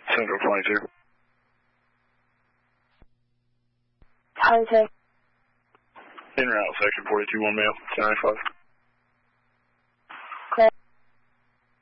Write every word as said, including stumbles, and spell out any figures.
Central twenty-two. Contact. In route, section forty-two, one male, ten ninety-five.